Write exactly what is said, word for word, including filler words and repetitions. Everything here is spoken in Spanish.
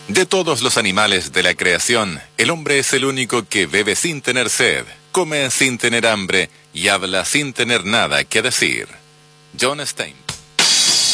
De todos los animales de la creación, el hombre es el único que bebe sin tener sed, come sin tener hambre y habla sin tener nada que decir. John Stein.